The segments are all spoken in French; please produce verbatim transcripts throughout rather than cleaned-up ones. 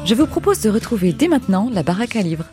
Je vous propose de retrouver dès maintenant la baraque à livres.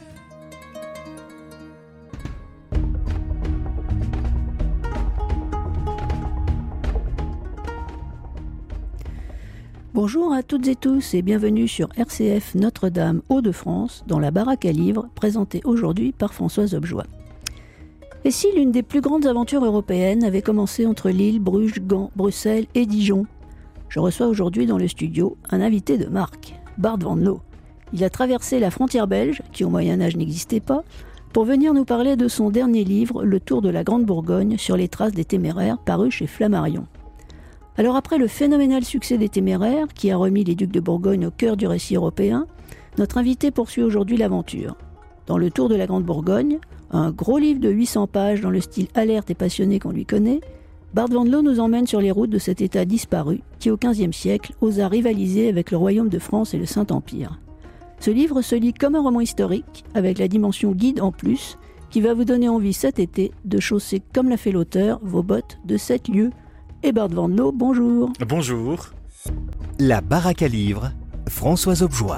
Bonjour à toutes et tous et bienvenue sur R C F Notre-Dame Hauts-de-France dans la baraque à livres présentée aujourd'hui par Françoise Objoie. Et si l'une des plus grandes aventures européennes avait commencé entre Lille, Bruges, Gand, Bruxelles et Dijon? Je reçois aujourd'hui dans le studio un invité de marque, Bart Van Loo. Il a traversé la frontière belge, qui au Moyen-Âge n'existait pas, pour venir nous parler de son dernier livre, Le Tour de la Grande Bourgogne sur les traces des Téméraires, paru chez Flammarion. Alors après le phénoménal succès des Téméraires, qui a remis les ducs de Bourgogne au cœur du récit européen, notre invité poursuit aujourd'hui l'aventure. Dans Le Tour de la Grande Bourgogne, un gros livre de huit cents pages dans le style alerte et passionné qu'on lui connaît, Bart Van Loo nous emmène sur les routes de cet État disparu qui, au quinzième siècle, osa rivaliser avec le royaume de France et le Saint-Empire. Ce livre se lit comme un roman historique, avec la dimension guide en plus, qui va vous donner envie cet été de chausser, comme l'a fait l'auteur, vos bottes de sept lieues. Et Bart Van Loo, bonjour. Bonjour. La baraque à livres, Françoise Objoie.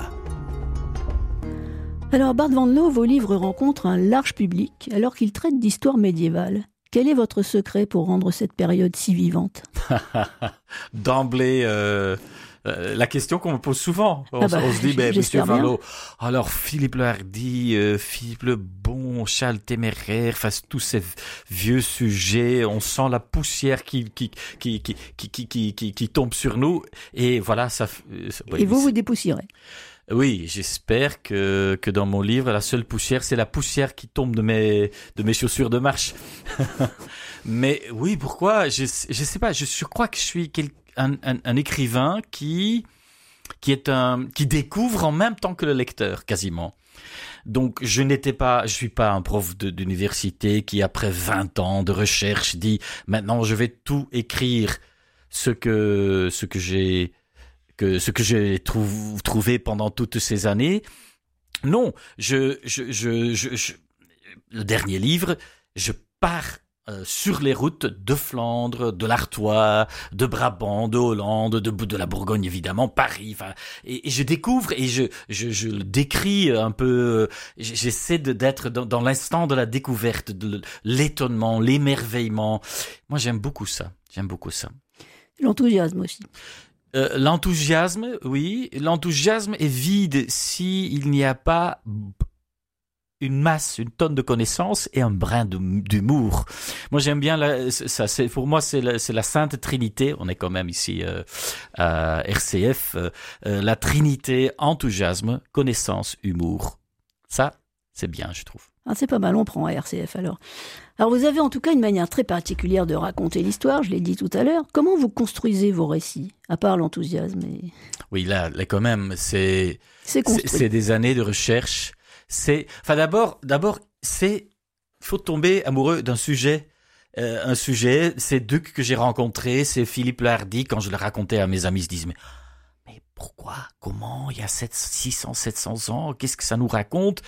Alors Bart Van Loo, vos livres rencontrent un large public alors qu'ils traitent d'histoire médiévale. Quel est votre secret pour rendre cette période si vivante? D'emblée, euh, euh, la question qu'on me pose souvent. On, ah bah, on se dit, ben, Monsieur Van Loo, bien. alors Philippe le Hardi, euh, Philippe le Bon, Charles Téméraire, face tous ces vieux sujets, on sent la poussière qui qui qui qui qui qui qui, qui, qui tombe sur nous, et voilà, ça. ça et vous vous dépoussiérez. Oui, j'espère que que dans mon livre, la seule poussière, c'est la poussière qui tombe de mes de mes chaussures de marche. Mais oui, pourquoi? Je je sais pas. Je, je crois que je suis quel, un, un un écrivain qui qui est un qui découvre en même temps que le lecteur, quasiment. Donc, je n'étais pas, je suis pas un prof de, d'université qui, après vingt ans de recherche, dit maintenant je vais tout écrire ce que ce que j'ai que ce que j'ai trou- trouvé pendant toutes ces années. Non, je, je, je, je, je le dernier livre, je pars euh, sur les routes de Flandre, de l'Artois, de Brabant, de Hollande, de, de la Bourgogne évidemment, Paris. Enfin, et, et je découvre et je, je, je le décris un peu. J'essaie de, d'être dans, dans l'instant de la découverte, de l'étonnement, l'émerveillement. Moi, j'aime beaucoup ça. J'aime beaucoup ça. L'enthousiasme aussi. Euh, l'enthousiasme, oui. L'enthousiasme est vide si il n'y a pas une masse, une tonne de connaissances et un brin de, d'humour. Moi, j'aime bien la, ça. C'est pour moi, c'est la, c'est la Sainte Trinité. On est quand même ici euh, à R C F. Euh, la Trinité, enthousiasme, connaissance, humour. Ça, c'est bien, je trouve. Ah, c'est pas mal, on prend à R C F alors. Alors vous avez en tout cas une manière très particulière de raconter l'histoire, je l'ai dit tout à l'heure. Comment vous construisez vos récits, à part l'enthousiasme et... Oui, là, là quand même, c'est c'est, c'est, c'est des années de recherche. C'est, enfin d'abord, d'abord, c'est, il faut tomber amoureux d'un sujet. Euh, un sujet, ces ducs que j'ai rencontrés, c'est Philippe le Hardi. Quand je le racontais à mes amis, ils se disent mais mais pourquoi, comment, il y a six cents, sept cents ans, qu'est-ce que ça nous raconte?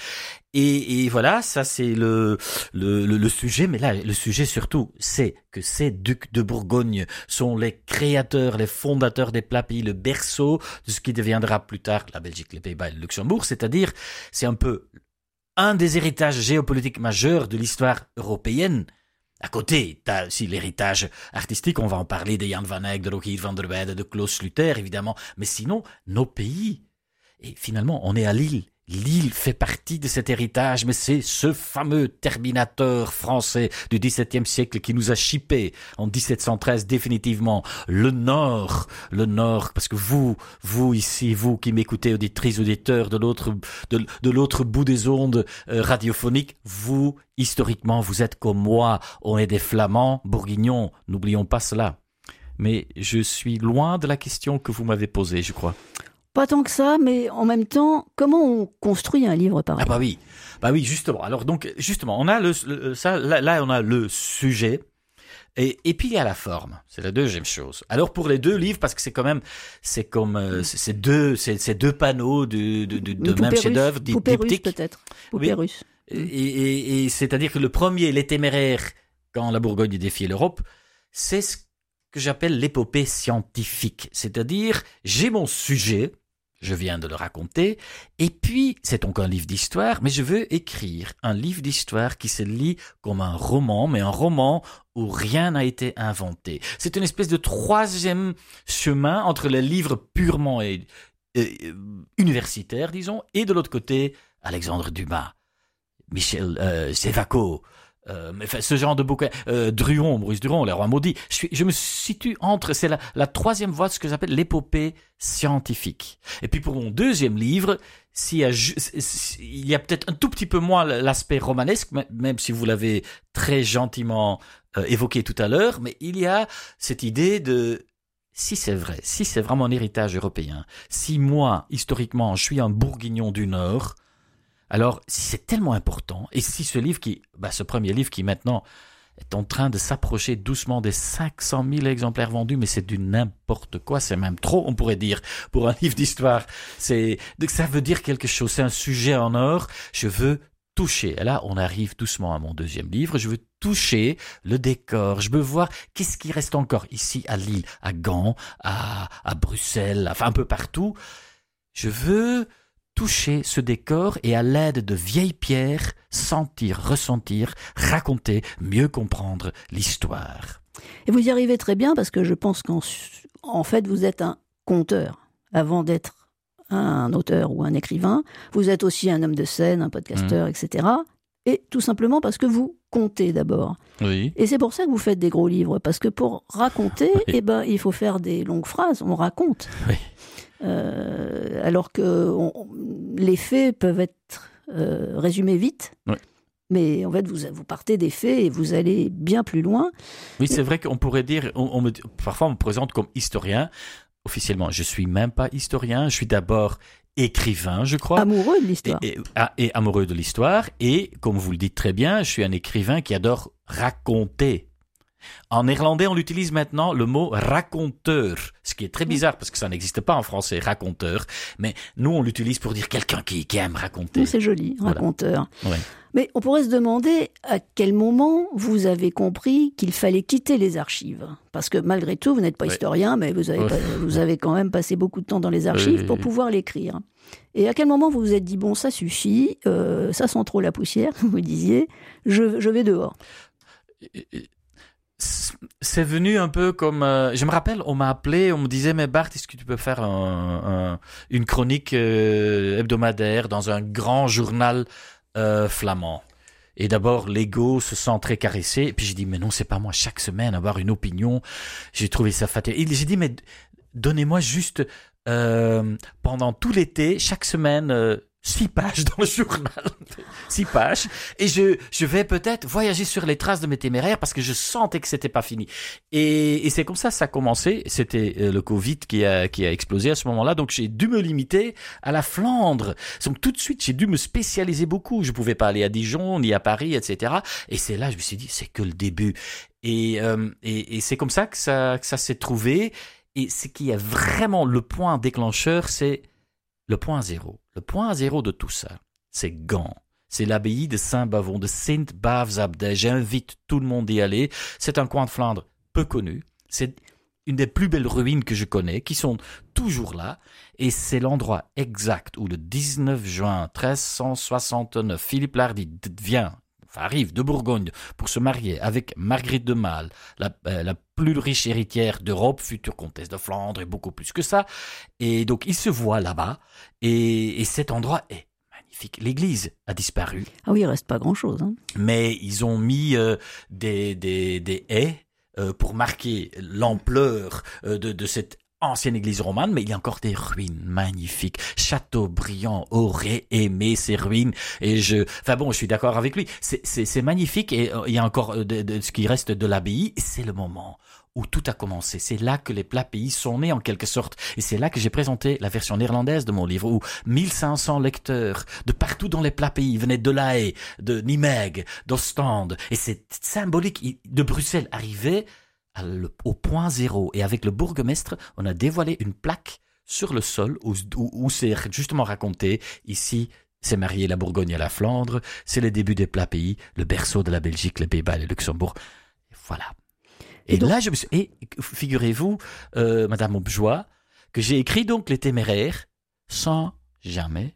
Et, et voilà, ça c'est le, le, le, le sujet, mais là, le sujet surtout, c'est que ces ducs de Bourgogne sont les créateurs, les fondateurs des plats pays, le berceau de ce qui deviendra plus tard la Belgique, les Pays-Bas et le Luxembourg, c'est-à-dire, c'est un peu un des héritages géopolitiques majeurs de l'histoire européenne. À côté, t'as aussi l'héritage artistique, on va en parler de Jan van Eyck, de Rogier van der Weyden, de Klaus Sluter, évidemment. Mais sinon, nos pays. Et finalement, on est à Lille. Lille fait partie de cet héritage, mais c'est ce fameux Terminator français du dix-septième siècle qui nous a chippé en dix-sept cent treize définitivement. Le Nord, le Nord, parce que vous, vous ici, vous qui m'écoutez, auditrices, auditeurs de l'autre, de, de l'autre bout des ondes euh, radiophoniques, vous, historiquement, vous êtes comme moi, on est des Flamands, Bourguignons, n'oublions pas cela. Mais je suis loin de la question que vous m'avez posée, je crois. Pas tant que ça, mais en même temps, comment on construit un livre pareil? Ah bah oui, bah oui, justement. Alors donc, justement, on a le, le ça, là, là, on a le sujet, et, et puis il y a la forme. C'est la deuxième chose. Alors pour les deux livres, parce que c'est quand même, c'est comme, euh, c'est, c'est deux, c'est, c'est deux panneaux de, de, de, de même chef-d'œuvre, diptyque. Poupée russe peut-être. Poupée oui. russe. Et, et, et c'est-à-dire que le premier, Les Téméraires, quand la Bourgogne défiait l'Europe, c'est ce que j'appelle l'épopée scientifique. C'est-à-dire, j'ai mon sujet. Je viens de le raconter. Et puis, c'est donc un livre d'histoire, mais je veux écrire un livre d'histoire qui se lit comme un roman, mais un roman où rien n'a été inventé. C'est une espèce de troisième chemin entre les livres purement et, et, universitaires, disons, et de l'autre côté, Alexandre Dumas, Michel euh, Sévaco, Euh, enfin, ce genre de bouquin, euh, Druon, Maurice Druon, Les Rois maudits. Je, suis, je me situe entre, c'est la, la troisième voie de ce que j'appelle l'épopée scientifique. Et puis pour mon deuxième livre, s'il y a, il y a peut-être un tout petit peu moins l'aspect romanesque, même si vous l'avez très gentiment euh, évoqué tout à l'heure, mais il y a cette idée de, si c'est vrai, si c'est vraiment un héritage européen, si moi, historiquement, je suis un bourguignon du Nord, alors, si c'est tellement important, et si ce livre qui, bah, ce premier livre qui maintenant est en train de s'approcher doucement des cinq cent mille exemplaires vendus, mais c'est du n'importe quoi, c'est même trop, on pourrait dire, pour un livre d'histoire. C'est, donc ça veut dire quelque chose, c'est un sujet en or, je veux toucher. Et là, on arrive doucement à mon deuxième livre, je veux toucher le décor, je veux voir qu'est-ce qui reste encore ici à Lille, à Gand, à, à Bruxelles, enfin un peu partout. Je veux toucher ce décor et à l'aide de vieilles pierres, sentir, ressentir, raconter, mieux comprendre l'histoire. Et vous y arrivez très bien parce que je pense qu'en en fait, vous êtes un conteur avant d'être un auteur ou un écrivain. Vous êtes aussi un homme de scène, un podcasteur, mmh. et cetera. Et tout simplement parce que vous contez d'abord. Oui. Et c'est pour ça que vous faites des gros livres. Parce que pour raconter, oui. eh ben, il faut faire des longues phrases. On raconte. Oui. Euh, alors que on, les faits peuvent être euh, résumés vite, oui. mais en fait vous, vous partez des faits et vous allez bien plus loin. Oui, c'est vrai qu'on pourrait dire, on, on me, parfois on me présente comme historien. Officiellement, je suis même pas historien. Je suis d'abord écrivain, je crois. Amoureux de l'histoire. Et, et, et amoureux de l'histoire. Et comme vous le dites très bien, je suis un écrivain qui adore raconter. En néerlandais, on utilise maintenant le mot raconteur, ce qui est très bizarre parce que ça n'existe pas en français, raconteur. Mais nous, on l'utilise pour dire quelqu'un qui, qui aime raconter. Oui, c'est joli, raconteur. Voilà. Ouais. Mais on pourrait se demander à quel moment vous avez compris qu'il fallait quitter les archives. Parce que malgré tout, vous n'êtes pas ouais. historien, mais vous avez, ouais. pas, vous avez quand même passé beaucoup de temps dans les archives ouais. pour pouvoir l'écrire. Et à quel moment vous vous êtes dit, bon, ça suffit, euh, ça sent trop la poussière, vous disiez, je, je vais dehors. C'est venu un peu comme... Euh, je me rappelle, on m'a appelé, on me disait « Mais Bart, est-ce que tu peux faire un, un, une chronique euh, hebdomadaire dans un grand journal euh, flamand ?» Et d'abord, l'ego se sent très caressé. Et puis j'ai dit « Mais non, c'est pas moi, chaque semaine, avoir une opinion. » J'ai trouvé ça fatigant. Et j'ai dit « Mais donnez-moi juste, euh, pendant tout l'été, chaque semaine... Euh, Six pages dans le journal, six pages, et je je vais peut-être voyager sur les traces de mes téméraires parce que je sentais que c'était pas fini. Et, et c'est comme ça ça a commencé. C'était le Covid qui a qui a explosé à ce moment-là, donc j'ai dû me limiter à la Flandre. Donc tout de suite j'ai dû me spécialiser beaucoup. Je pouvais pas aller à Dijon ni à Paris, et cetera. Et c'est là je me suis dit c'est que le début. Et euh, et, et c'est comme ça que ça que ça s'est trouvé. Et ce qui est vraiment le point déclencheur, c'est le point zéro. Le point zéro de tout ça, c'est Gand. C'est l'abbaye de Saint-Bavon, de Sint-Bavsabdij. J'invite tout le monde d'y aller. C'est un coin de Flandre peu connu. C'est une des plus belles ruines que je connais, qui sont toujours là. Et c'est l'endroit exact où le dix-neuf juin treize cent soixante-neuf, Philippe l'Hardi vient, enfin arrive de Bourgogne pour se marier avec Marguerite de Malle, la, euh, la plus riche héritière d'Europe, future comtesse de Flandre et beaucoup plus que ça. Et donc, il se voit là-bas et, et cet endroit est magnifique. L'église a disparu. Ah oui, il reste pas grand-chose. Hein. Mais ils ont mis euh, des, des, des haies euh, pour marquer l'ampleur euh, de, de cette ancienne église romane, mais il y a encore des ruines magnifiques. Chateaubriand aurait aimé ces ruines, et je, enfin bon, je suis d'accord avec lui. C'est, c'est, c'est magnifique, et euh, il y a encore de, de, de ce qui reste de l'abbaye, et c'est le moment où tout a commencé. C'est là que les plats pays sont nés en quelque sorte, et c'est là que j'ai présenté la version néerlandaise de mon livre, où mille cinq cents lecteurs de partout dans les plats pays venaient de La Haye, de Nimègue, d'Ostende, et c'est symbolique. De Bruxelles arrivait Le, au point zéro, et avec le bourgmestre on a dévoilé une plaque sur le sol où, où, où c'est justement raconté ici c'est marié la Bourgogne à la Flandre, c'est le début des plats pays, le berceau de la Belgique, les Pays-Bas et le Luxembourg. Et voilà. Et, et donc, là je me suis, et figurez-vous euh, Madame Aubejoie, que j'ai écrit donc les Téméraires sans jamais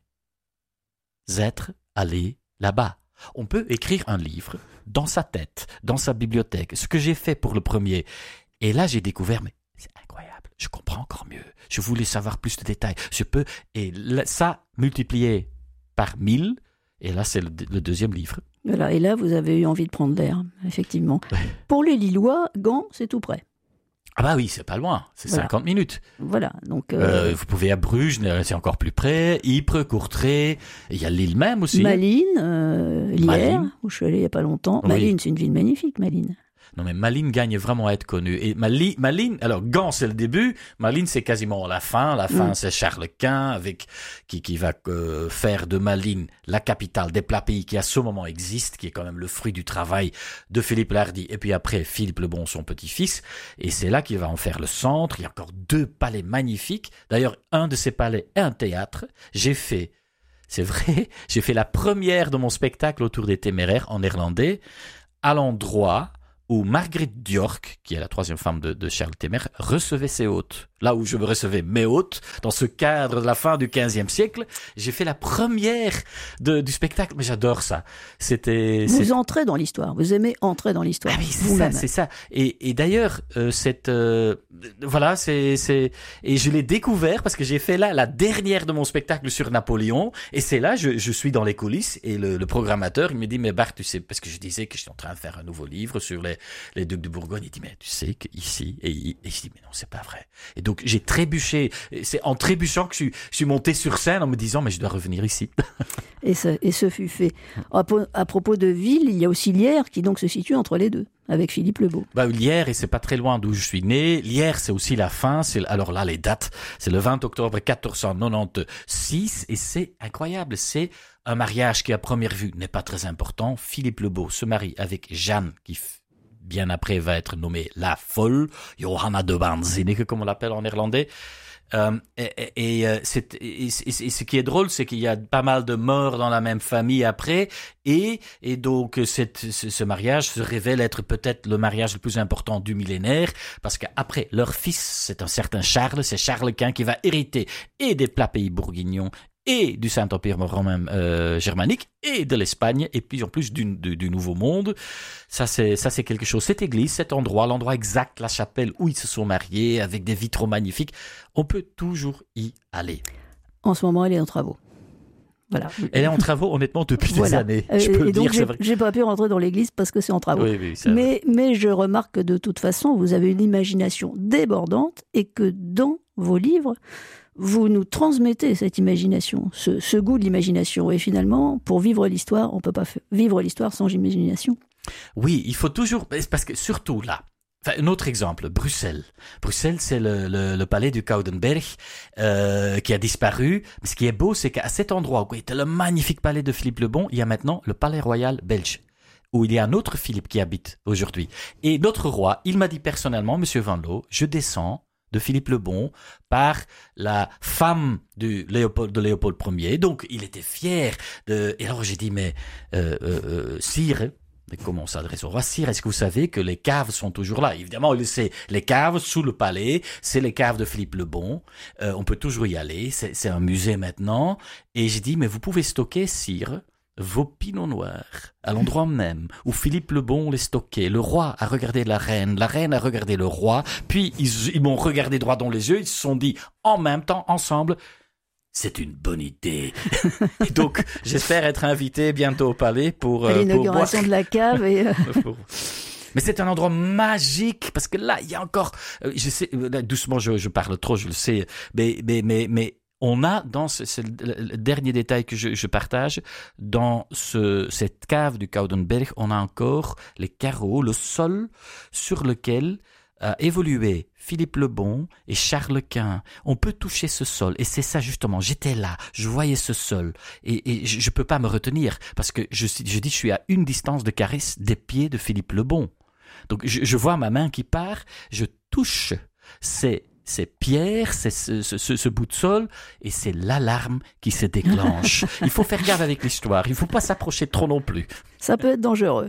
être allé là-bas. On peut écrire un livre dans sa tête, dans sa bibliothèque, ce que j'ai fait pour le premier. Et là, j'ai découvert, mais c'est incroyable, je comprends encore mieux. Je voulais savoir plus de détails. Je peux, et là, ça, multiplié par mille, et là, c'est le, le deuxième livre. Voilà, et là, vous avez eu envie de prendre l'air, effectivement. Ouais. Pour les Lillois, Gand, c'est tout près. Ah bah oui, c'est pas loin, c'est voilà. cinquante minutes. Voilà, donc... Euh... Euh, vous pouvez à Bruges, c'est encore plus près, Ypres, Courtrai, il y a Lille même aussi. Malines, euh, Lierre, où je suis allé il y a pas longtemps. Oui. Malines, c'est une ville magnifique, Malines. Non mais Malines gagne vraiment à être connue. Et Mali, Malines, alors Gand c'est le début, Malines c'est quasiment la fin. La fin mm. c'est Charles Quint avec qui qui va euh, faire de Malines la capitale des plats pays qui à ce moment existe, qui est quand même le fruit du travail de Philippe Lardy. Et puis après Philippe le Bon, son petit-fils, et c'est là qu'il va en faire le centre. Il y a encore deux palais magnifiques. D'ailleurs un de ces palais est un théâtre. J'ai fait, c'est vrai, j'ai fait la première de mon spectacle autour des Téméraires en néerlandais à l'endroit où Margaret Bjork, qui est la troisième femme de, de Charles Téméraire, recevait ses hôtes. Là où je me recevais mes hôtes, dans ce cadre de la fin du quinzième siècle, j'ai fait la première de, du spectacle. Mais j'adore ça. C'était. Vous c'est... entrez dans l'histoire. Vous aimez entrer dans l'histoire. Ah oui, c'est ça, c'est ça. Et, et d'ailleurs, euh, cette, euh, voilà, c'est, c'est, et je l'ai découvert parce que j'ai fait là la dernière de mon spectacle sur Napoléon. Et c'est là, je, je suis dans les coulisses et le, le programmateur, il me dit, mais Bart, tu sais, parce que je disais que je suis en train de faire un nouveau livre sur les, les ducs de Bourgogne. Il dit, mais tu sais qu'ici, et, et je dis, mais non, c'est pas vrai. Et donc, j'ai trébuché. C'est en trébuchant que je suis, je suis monté sur scène en me disant, mais je dois revenir ici. Et, ce, et ce fut fait. À, à propos de ville, il y a aussi Lierre qui donc se situe entre les deux, avec Philippe le Beau. Bah, Lierre, et c'est pas très loin d'où je suis né. Lierre, c'est aussi la fin. C'est, alors là, les dates, c'est le vingt octobre quatorze cent quatre-vingt-seize et c'est incroyable. C'est un mariage qui, à première vue, n'est pas très important. Philippe le Beau se marie avec Jeanne, qui bien après va être nommée la folle, Johanna de Waanzinnige, comme on l'appelle en néerlandais. Euh, et, et, et, c'est, et, et, et ce qui est drôle, c'est qu'il y a pas mal de morts dans la même famille après, et, et donc cette, ce, ce mariage se révèle être peut-être le mariage le plus important du millénaire, parce qu'après leur fils, c'est un certain Charles, c'est Charles Quint qui va hériter et des plats pays bourguignons et du Saint-Empire romain euh, germanique et de l'Espagne et plus en plus du, du, du Nouveau Monde. Ça c'est ça c'est quelque chose. Cette église, cet endroit, l'endroit exact, la chapelle où ils se sont mariés avec des vitraux magnifiques, on peut toujours y aller. En ce moment, elle est en travaux. Voilà. Elle est en travaux, honnêtement, depuis voilà. des années. Je peux et le donc, dire, j'ai, c'est vrai. j'ai pas pu rentrer dans l'église parce que c'est en travaux. Oui, oui, c'est mais, mais je remarque que de toute façon, vous avez une imagination débordante et que dans vos livres, vous nous transmettez cette imagination, ce, ce goût de l'imagination. Et finalement, pour vivre l'histoire, on ne peut pas vivre l'histoire sans imagination. Oui, il faut toujours... Parce que surtout là, enfin, un autre exemple, Bruxelles. Bruxelles, c'est le, le, le palais du Koudenberg euh, qui a disparu. Mais ce qui est beau, c'est qu'à cet endroit où était le magnifique palais de Philippe le Bon, il y a maintenant le palais royal belge, où il y a un autre Philippe qui habite aujourd'hui. Et notre roi, il m'a dit personnellement, Monsieur Van Loo, je descends de Philippe le Bon par la femme du Léopold, de Léopold Ier. Donc, il était fier de... Et alors, j'ai dit, mais euh, euh, sire, comment on s'adresse au roi, sire, est-ce que vous savez que les caves sont toujours là? Évidemment, il sait, les caves sous le palais, c'est les caves de Philippe le Bon. Euh, on peut toujours y aller, c'est, c'est un musée maintenant. Et j'ai dit, mais vous pouvez stocker, sire, vos pinots noirs, à l'endroit même où Philippe le Bon les stockait. Le roi a regardé la reine, la reine a regardé le roi, puis ils, ils m'ont regardé droit dans les yeux, ils se sont dit en même temps, ensemble, c'est une bonne idée. Et donc, j'espère être invité bientôt au palais pour... À l'inauguration pour boire. de la cave et... Mais c'est un endroit magique, parce que là, il y a encore... Je sais, doucement, je, je parle trop, je le sais, mais... mais, mais, mais on a, dans ce, c'est le dernier détail que je, je partage, dans ce, cette cave du Koudenberg, on a encore les carreaux, le sol sur lequel a évolué Philippe le Bon et Charles Quint. On peut toucher ce sol, et c'est ça justement, j'étais là, je voyais ce sol, et, et je ne peux pas me retenir, parce que je, je dis je suis à une distance de caresse des pieds de Philippe le Bon. Donc je, je vois ma main qui part, je touche ces ces pierres, c'est ce, ce, ce bout de sol, et c'est l'alarme qui se déclenche. Il faut faire gaffe avec l'histoire, il ne faut pas s'approcher trop non plus. Ça peut être dangereux.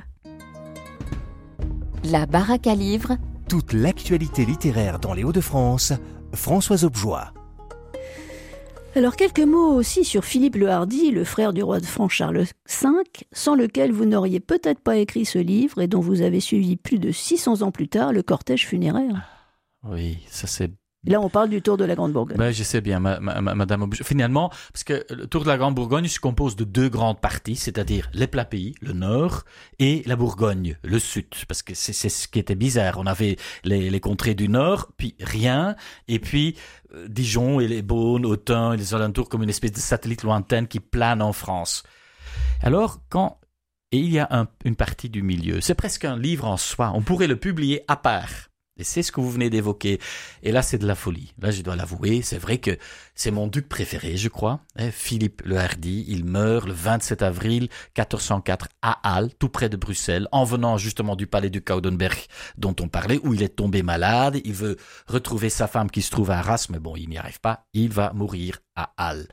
La baraque à livres. Toute l'actualité littéraire dans les Hauts-de-France, Françoise Aubejoie. Alors quelques mots aussi sur Philippe le Hardi, le frère du roi de France Charles cinq, sans lequel vous n'auriez peut-être pas écrit ce livre et dont vous avez suivi plus de six cents ans plus tard le cortège funéraire. Oui, ça c'est... Là, on parle du Tour de la Grande Bourgogne. Ben, je sais bien, ma, ma, ma, Madame Obj... Finalement, parce que le Tour de la Grande Bourgogne se compose de deux grandes parties, c'est-à-dire les plats pays, le nord, et la Bourgogne, le sud. Parce que c'est, c'est ce qui était bizarre. On avait les, les contrées du nord, puis rien, et puis euh, Dijon et les Beaunes, Autun et les alentours comme une espèce de satellite lointaine qui plane en France. Alors, quand... Et il y a un, une partie du milieu. C'est presque un livre en soi. On pourrait le publier à part. Et c'est ce que vous venez d'évoquer. Et là, c'est de la folie. Là, je dois l'avouer, c'est vrai que c'est mon duc préféré, je crois. Eh, Philippe le Hardi, il meurt le vingt-sept avril quatorze cent quatre à Halle, tout près de Bruxelles, en venant justement du palais du Koudenberg dont on parlait, où il est tombé malade. Il veut retrouver sa femme qui se trouve à Arras, mais bon, il n'y arrive pas. Il va mourir à Halle.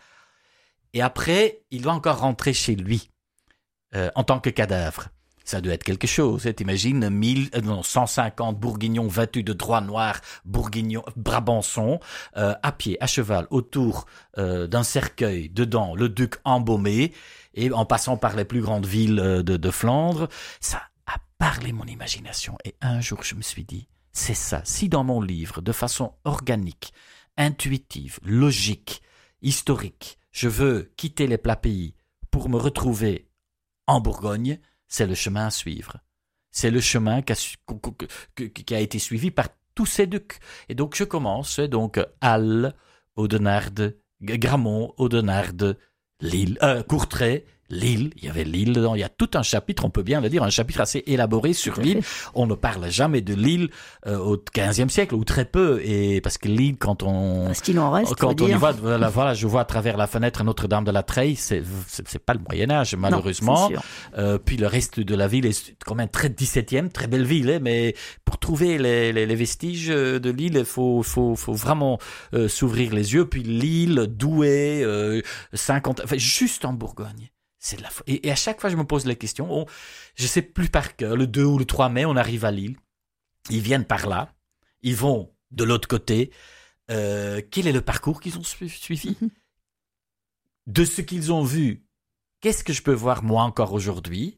Et après, il va encore rentrer chez lui, euh, en tant que cadavre. Ça doit être quelque chose. T'imagines mille, non, cent cinquante bourguignons vêtus de drap noir, bourguignons, brabançons, euh, à pied, à cheval, autour euh, d'un cercueil, dedans le duc embaumé, et en passant par les plus grandes villes de, de Flandre. Ça a parlé mon imagination. Et un jour, je me suis dit, c'est ça. Si dans mon livre, de façon organique, intuitive, logique, historique, je veux quitter les plats pays pour me retrouver en Bourgogne, c'est le chemin à suivre. C'est le chemin qui a, qui a été suivi par tous ces ducs. Et donc, je commence, donc, Halle, Audenarde, Gramont, Audenarde, Lille, euh, Courtrai, Lille. Il y avait Lille dedans. Il y a tout un chapitre, on peut bien le dire, un chapitre assez élaboré sur Lille. On ne parle jamais de Lille euh, au quinzième siècle, ou très peu. Et parce que Lille, quand on, parce qu'il en reste, quand on y va, voilà, voilà, je vois à travers la fenêtre Notre-Dame de la Treille, c'est, c'est, c'est pas le Moyen-Âge, malheureusement. Non, euh, puis le reste de la ville est quand même très dix-septième, très belle ville, hein, mais pour trouver les, les, les vestiges de Lille, il faut, faut, faut vraiment euh, s'ouvrir les yeux. Puis Lille, Douai, euh, cinquante, enfin, juste en Bourgogne. C'est de la fo- et, et à chaque fois, je me pose la question, on, je sais plus par cœur, le deux ou le trois mai, on arrive à Lille. Ils viennent par là. Ils vont de l'autre côté. Euh, quel est le parcours qu'ils ont su- suivi? Mm-hmm. De ce qu'ils ont vu, qu'est-ce que je peux voir moi encore aujourd'hui?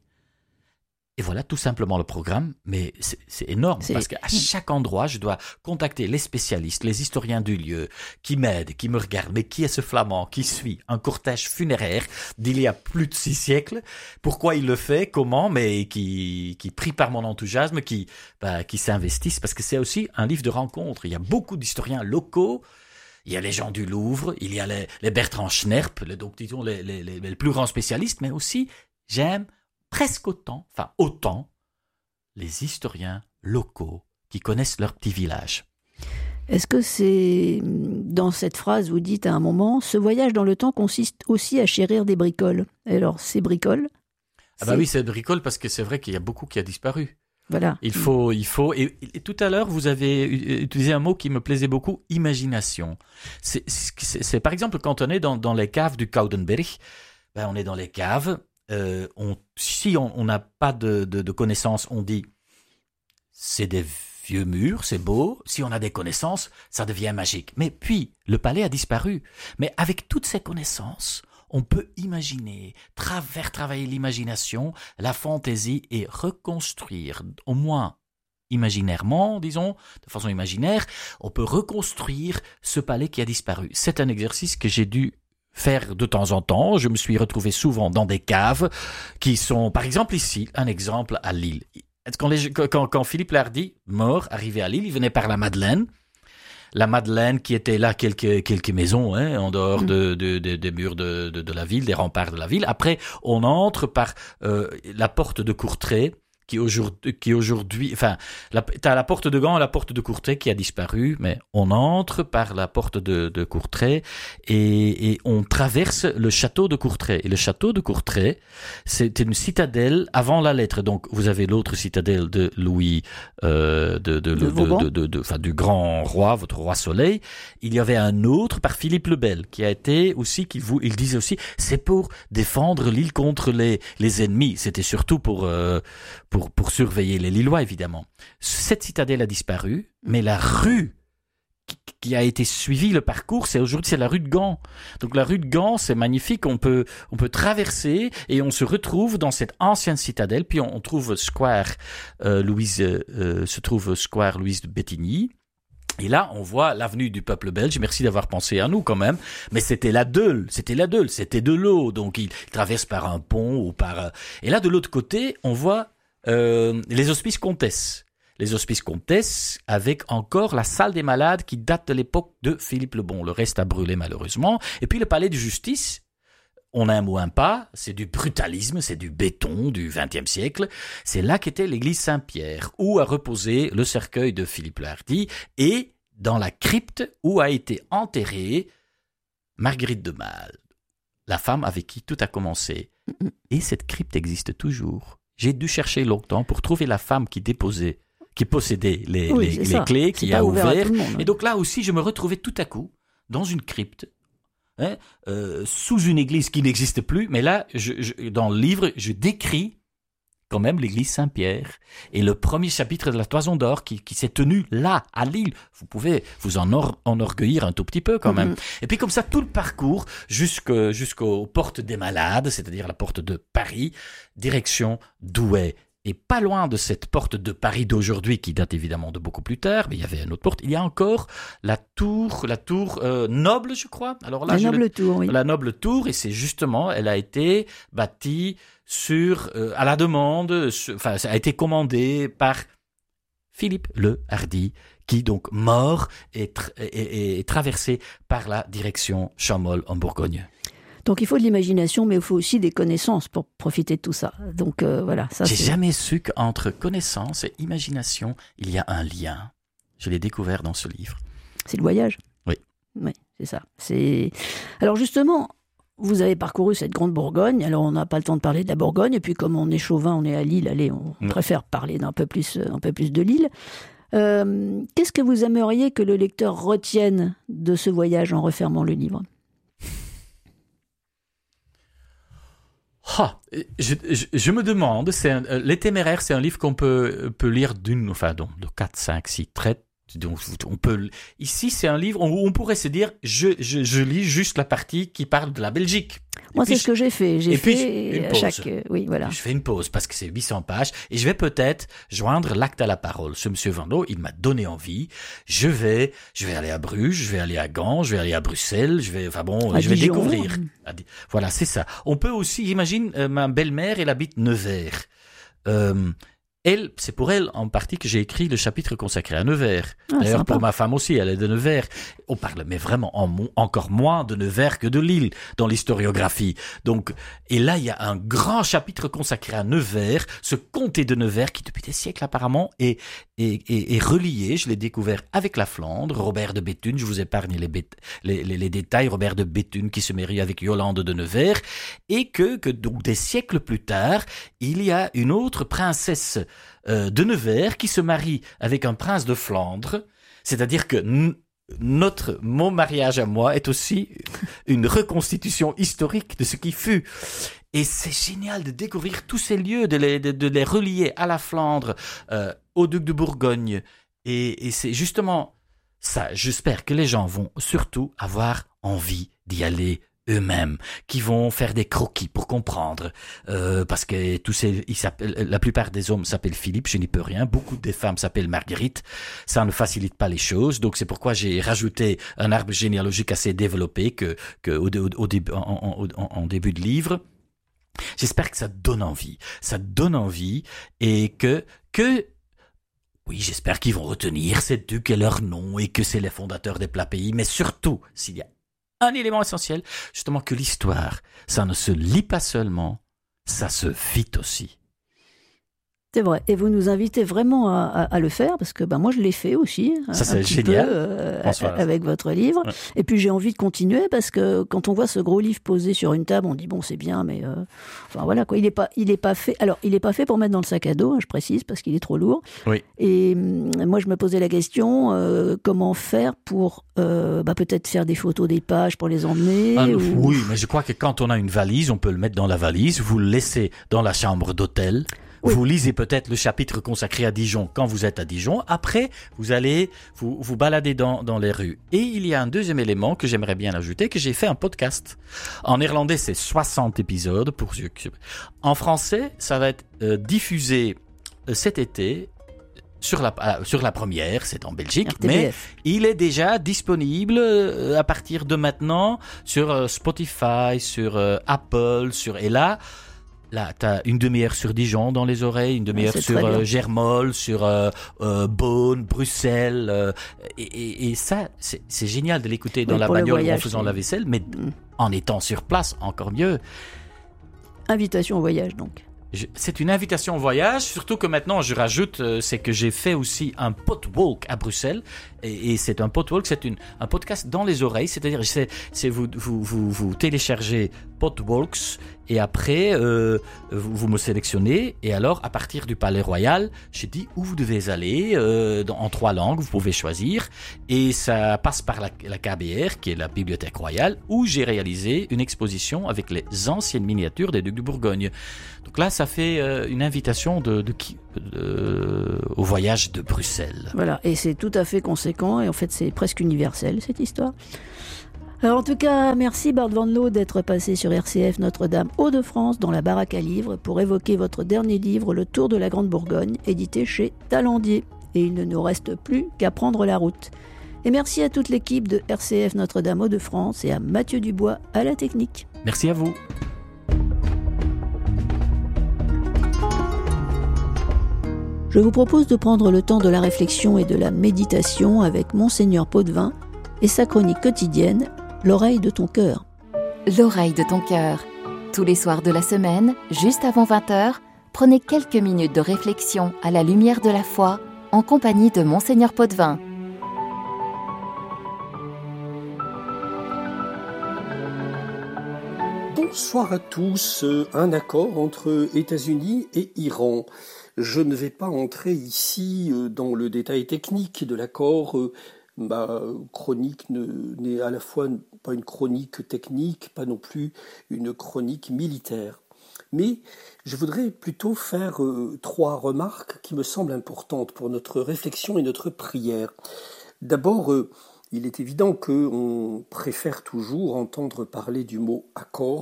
Et voilà tout simplement le programme, mais c'est, c'est énorme c'est... parce qu'à chaque endroit, je dois contacter les spécialistes, les historiens du lieu, qui m'aident, qui me regardent. Mais qui est ce flamand qui suit un cortège funéraire d'il y a plus de six siècles? Pourquoi il le fait? Comment? Mais qui, qui pris par mon enthousiasme, qui, bah, qui s'investissent, parce que c'est aussi un livre de rencontres. Il y a beaucoup d'historiens locaux. Il y a les gens du Louvre, il y a les, les Bertrand Schnerp, les, donc disons les, les, les, les plus grands spécialistes, mais aussi j'aime presque autant, enfin autant, les historiens locaux qui connaissent leur petit village. Est-ce que c'est dans cette phrase, vous dites à un moment, ce voyage dans le temps consiste aussi à chérir des bricoles. Alors, ces bricoles Ah bah c'est... oui, c'est bricoles parce que c'est vrai qu'il y a beaucoup qui a disparu. Voilà. Il faut, il faut, et, et tout à l'heure, vous avez utilisé un mot qui me plaisait beaucoup, imagination. C'est, c'est, c'est par exemple, quand on est dans, dans les caves du Koudenberg, ben on est dans les caves, euh, on, si on n'a pas de, de, de connaissances, on dit, c'est des vieux murs, c'est beau. Si on a des connaissances, ça devient magique. Mais puis, le palais a disparu. Mais avec toutes ces connaissances, on peut imaginer, tra- faire travailler l'imagination, la fantaisie et reconstruire, au moins imaginairement, disons, de façon imaginaire, on peut reconstruire ce palais qui a disparu. C'est un exercice que j'ai dû faire de temps en temps. Je me suis retrouvé souvent dans des caves qui sont, par exemple ici, un exemple à Lille. Quand, les, quand, quand Philippe le Hardi, mort, arrivé à Lille, il venait par la Madeleine. La Madeleine qui était là, quelques, quelques maisons, hein, en dehors de, de, de, des murs de, de, de la ville, des remparts de la ville. Après, on entre par euh, la porte de Courtrai, qui aujourd'hui, qui aujourd'hui, enfin, la, t'as la porte de Gand et la porte de Courtrai qui a disparu, mais on entre par la porte de, de Courtrai et, et on traverse le château de Courtrai. Et le château de Courtrai, c'était une citadelle avant la lettre. Donc, vous avez l'autre citadelle de Louis, euh, de, de, de, de, de, de, de, enfin, du grand roi, votre roi Soleil. Il y avait un autre par Philippe le Bel, qui a été aussi, qui vous, il disait aussi, c'est pour défendre l'île contre les, les ennemis. C'était surtout pour, euh, Pour, pour surveiller les Lillois, évidemment. Cette citadelle a disparu, mais la rue qui, qui a été suivi, le parcours, c'est aujourd'hui c'est la rue de Gand. Donc la rue de Gand, c'est magnifique, on peut on peut traverser et on se retrouve dans cette ancienne citadelle, puis on, on trouve Square euh, Louise euh, se trouve Square Louise de Bettigny. Et là, on voit l'avenue du peuple belge. Merci d'avoir pensé à nous quand même. Mais c'était la Deule, c'était la Deule, c'était de l'eau. Donc il traverse par un pont ou par. Et là, de l'autre côté, on voit euh, les Hospices Comtesse. Les Hospices Comtesse avec encore la salle des malades qui date de l'époque de Philippe le Bon. Le reste a brûlé malheureusement. Et puis le palais de justice. On a un mot, un pas, c'est du brutalisme, c'est du béton du vingtième siècle. C'est là qu'était l'église Saint-Pierre, où a reposé le cercueil de Philippe le Hardi, et dans la crypte où a été enterrée Marguerite de Malle, la femme avec qui tout a commencé. Et cette crypte existe toujours. J'ai dû chercher longtemps pour trouver la femme qui déposait, qui possédait les, oui, les, les clés, c'est qui a ouvert ouvert. Monde, et donc là aussi, je me retrouvais tout à coup dans une crypte. Hein, euh, sous une église qui n'existe plus, mais là, je, je, dans le livre, je décris quand même l'église Saint-Pierre et le premier chapitre de la Toison d'Or qui, qui s'est tenu là, à Lille. Vous pouvez vous en or, enorgueillir un tout petit peu quand même. Mm-hmm. Et puis comme ça, tout le parcours jusqu'au, jusqu'aux portes des Malades, c'est-à-dire la porte de Paris, direction Douai. Et pas loin de cette porte de Paris d'aujourd'hui, qui date évidemment de beaucoup plus tard, mais il y avait une autre porte, il y a encore la tour, la tour euh, noble, je crois. Alors là, la je noble le, tour, oui. La noble tour, et c'est justement, elle a été bâtie sur, euh, à la demande, sur, enfin, ça a été commandé par Philippe le Hardi, qui donc mort et, tra- et, et, et traversé par la direction Chaumol en Bourgogne. Donc il faut de l'imagination, mais il faut aussi des connaissances pour profiter de tout ça. Donc euh, voilà. Ça, J'ai c'est... jamais su qu'entre connaissance et imagination, il y a un lien. Je l'ai découvert dans ce livre. C'est le voyage. Oui. Oui, c'est ça. C'est... Alors justement, vous avez parcouru cette grande Bourgogne. Alors on n'a pas le temps de parler de la Bourgogne. Et puis comme on est chauvin, on est à Lille. Allez, on oui. préfère parler d'un peu plus, un peu plus de Lille. Euh, qu'est-ce que vous aimeriez que le lecteur retienne de ce voyage en refermant le livre ? Ah, je, je, je me demande, c'est un, euh, Les Téméraires, c'est un livre qu'on peut, peut lire d'une, enfin, donc, de quatre, cinq, six traits. Donc, on peut, ici, c'est un livre où on pourrait se dire, je, je, je lis juste la partie qui parle de la Belgique. Moi, c'est ce que j'ai fait. J'ai fait à chaque, euh, oui, voilà. Je fais une pause parce que c'est huit cents pages et je vais peut-être joindre l'acte à la parole. Ce monsieur Van Loo, il m'a donné envie. Je vais, je vais aller à Bruges, je vais aller à Gand, je vais aller à Bruxelles, je vais, enfin bon, à je vais Dijon. découvrir. Voilà, c'est ça. On peut aussi, imagine, euh, ma belle-mère, elle habite Nevers. Euh, Elle, c'est pour elle en partie que j'ai écrit le chapitre consacré à Nevers. Ah, D'ailleurs, sympa. pour ma femme aussi, elle est de Nevers. On parle, mais vraiment en, encore moins de Nevers que de Lille dans l'historiographie. Donc, et là, il y a un grand chapitre consacré à Nevers, ce comté de Nevers qui, depuis des siècles apparemment, est, est, est, est relié. Je l'ai découvert avec la Flandre, Robert de Béthune. Je vous épargne les, bêt- les, les, les détails. Robert de Béthune qui se marie avec Yolande de Nevers, et que, que donc des siècles plus tard, il y a une autre princesse Euh, de Nevers qui se marie avec un prince de Flandre, c'est-à-dire que n- notre mon mariage à moi est aussi une reconstitution historique de ce qui fut. Et c'est génial de découvrir tous ces lieux, de les, de, de les relier à la Flandre, euh, au duc de Bourgogne. Et, et c'est justement ça. J'espère que les gens vont surtout avoir envie d'y aller eux-mêmes, qui vont faire des croquis pour comprendre, euh, parce que tous ces, ils s'appellent, la plupart des hommes s'appellent Philippe, je n'y peux rien, beaucoup des femmes s'appellent Marguerite, ça ne facilite pas les choses, donc c'est pourquoi j'ai rajouté un arbre généalogique assez développé que, que au, au, au début, en, en, en, en début de livre. J'espère que ça donne envie, ça donne envie, et que, que, oui, j'espère qu'ils vont retenir ces ducs et leurs noms, et que c'est les fondateurs des plats pays, mais surtout, s'il y a un élément essentiel, justement que l'histoire, ça ne se lit pas seulement, ça se vit aussi. C'est vrai. Et vous nous invitez vraiment à, à, à le faire, parce que ben, moi, je l'ai fait aussi. Ça, c'est un petit génial. Peu, euh, François, avec votre livre. Ouais. Et puis, j'ai envie de continuer, parce que quand on voit ce gros livre posé sur une table, on dit, bon, c'est bien, mais... Euh, enfin, voilà, quoi. Il n'est pas, il est pas fait... Alors, il n'est pas fait pour mettre dans le sac à dos, hein, je précise, parce qu'il est trop lourd. Oui. Et euh, moi, je me posais la question, euh, comment faire pour euh, bah, peut-être faire des photos des pages pour les emmener Ah, ou... Oui, mais je crois que quand on a une valise, on peut le mettre dans la valise, vous le laissez dans la chambre d'hôtel. Oui. Vous lisez peut-être le chapitre consacré à Dijon quand vous êtes à Dijon. Après, vous allez vous, vous balader dans, dans les rues. Et il y a un deuxième élément que j'aimerais bien ajouter, que j'ai fait un podcast. En néerlandais, c'est soixante épisodes pour ceux qui... En français, ça va être euh, diffusé euh, cet été sur la, euh, sur la première, c'est en Belgique, R T B F. mais il est déjà disponible euh, à partir de maintenant sur euh, Spotify, sur euh, Apple, sur... Et là, là tu as une demi-heure sur Dijon dans les oreilles, une demi-heure c'est sur très bien. euh, Germolles, sur euh, euh, Beaune, Bruxelles. Euh, et, et, et ça, c'est, c'est génial de l'écouter dans Oui, la pour le bagnole ou en voyage, faisant c'est- la vaisselle, mais Mm. en étant sur place, encore mieux. Invitation au voyage, donc. Je- C'est une invitation au voyage, surtout que maintenant, je rajoute, euh, c'est que j'ai fait aussi un potwalk à Bruxelles. Et, et c'est un potwalk, c'est une, un podcast dans les oreilles. C'est-à-dire, c'est, c'est vous, vous, vous, vous téléchargez Potwalks et après, euh, vous, vous me sélectionnez. Et alors, à partir du Palais Royal, j'ai dit où vous devez aller, euh, dans- en trois langues, vous pouvez choisir. Et ça passe par la, la K B R, qui est la Bibliothèque Royale, où j'ai réalisé une exposition avec les anciennes miniatures des Ducs de Bourgogne. Donc là, ça fait euh, une invitation de, de, qui- de- au voyage de Bruxelles. Voilà, et c'est tout à fait conséquent, et en fait c'est presque universel cette histoire. Alors en tout cas, merci Bart Van Loo d'être passé sur R C F Notre-Dame Hauts-de-France dans la baraque à livres pour évoquer votre dernier livre, Le Tour de la Grande Bourgogne, édité chez Talandier. Et il ne nous reste plus qu'à prendre la route. Et merci à toute l'équipe de R C F Notre-Dame Hauts-de-France et à Mathieu Dubois à la technique. Merci à vous. Je vous propose de prendre le temps de la réflexion et de la méditation avec Monseigneur Potvin et sa chronique quotidienne, L'oreille de ton cœur. L'oreille de ton cœur. Tous les soirs de la semaine, juste avant vingt heures, prenez quelques minutes de réflexion à la lumière de la foi en compagnie de Monseigneur Potvin. Bonsoir à tous. Un accord entre États-Unis et Iran. Je ne vais pas entrer ici dans le détail technique de l'accord. Ma chronique ne, n'est à la fois pas une chronique technique, pas non plus une chronique militaire. Mais je voudrais plutôt faire euh, trois remarques qui me semblent importantes pour notre réflexion et notre prière. D'abord, euh, il est évident qu'on préfère toujours entendre parler du mot « accord »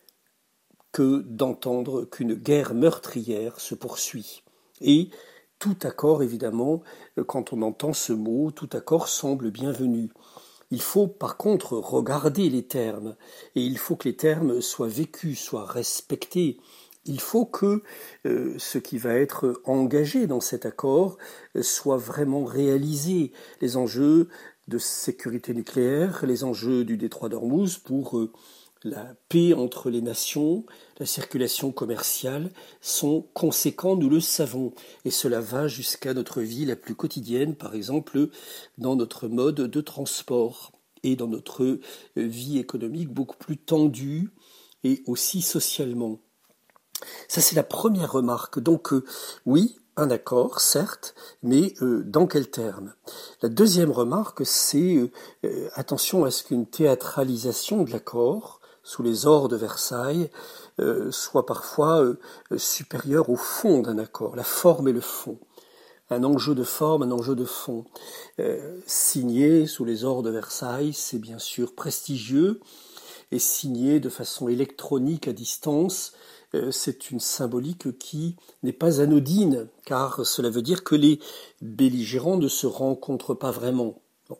que d'entendre qu'une guerre meurtrière se poursuit. Et tout accord, évidemment, quand on entend ce mot, tout accord semble bienvenu. Il faut par contre regarder les termes, et il faut que les termes soient vécus, soient respectés. Il faut que euh, ce qui va être engagé dans cet accord euh, soit vraiment réalisé. Les enjeux de sécurité nucléaire, les enjeux du détroit d'Ormuz pour euh, la paix entre les nations, la circulation commerciale sont conséquents, nous le savons. Et cela va jusqu'à notre vie la plus quotidienne, par exemple dans notre mode de transport et dans notre vie économique beaucoup plus tendue et aussi socialement. Ça, c'est la première remarque. Donc, euh, oui, un accord, certes, mais euh, dans quels termes ? La deuxième remarque, c'est euh, euh, attention à ce qu'une théâtralisation de l'accord sous les ors de Versailles, euh, soit parfois euh, supérieure au fond d'un accord, la forme et le fond. Un enjeu de forme, un enjeu de fond. Euh, signé sous les ors de Versailles, c'est bien sûr prestigieux, et signé de façon électronique à distance, euh, c'est une symbolique qui n'est pas anodine, car cela veut dire que les belligérants ne se rencontrent pas vraiment. Bon.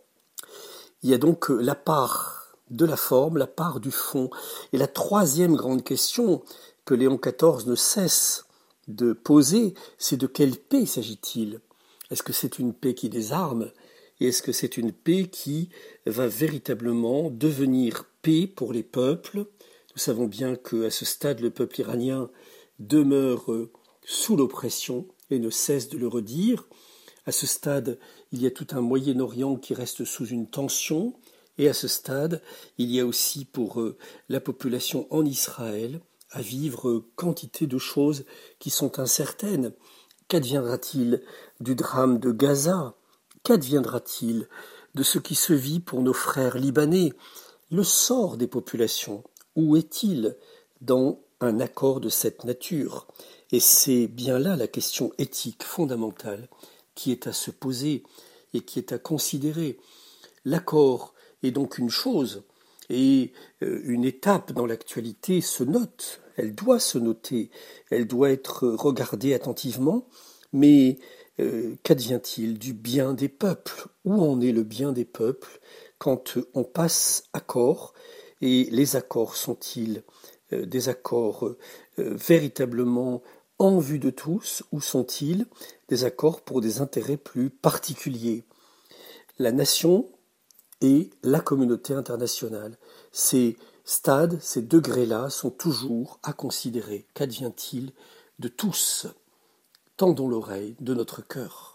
Il y a donc la part de la forme, la part du fond. Et la troisième grande question que Léon quatorze ne cesse de poser, c'est de quelle paix s'agit-il ? Est-ce que c'est une paix qui désarme ? Et est-ce que c'est une paix qui va véritablement devenir paix pour les peuples ? Nous savons bien qu'à ce stade, le peuple iranien demeure sous l'oppression et ne cesse de le redire. À ce stade, il y a tout un Moyen-Orient qui reste sous une tension. Et à ce stade, il y a aussi pour euh, la population en Israël à vivre euh, quantité de choses qui sont incertaines. Qu'adviendra-t-il du drame de Gaza ? Qu'adviendra-t-il de ce qui se vit pour nos frères libanais ? Le sort des populations, où est-il dans un accord de cette nature. Et c'est bien là la question éthique fondamentale qui est à se poser et qui est à considérer. L'accord est donc une chose, et une étape dans l'actualité se note, elle doit se noter, elle doit être regardée attentivement, mais euh, qu'advient-il du bien des peuples? Où en est le bien des peuples quand on passe accord? Et les accords sont-ils euh, des accords euh, véritablement en vue de tous, ou sont-ils des accords pour des intérêts plus particuliers? La nation et la communauté internationale, ces stades, ces degrés-là sont toujours à considérer. Qu'advient-il de tous? Tendons l'oreille de notre cœur.